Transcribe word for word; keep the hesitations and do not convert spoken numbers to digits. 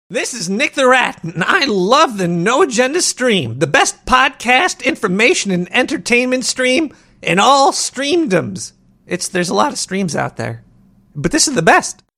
This is Nick the Rat, and I love the No Agenda stream, the best podcast, information, and entertainment stream in all streamdoms. It's there's a lot of streams out there, but this is the best.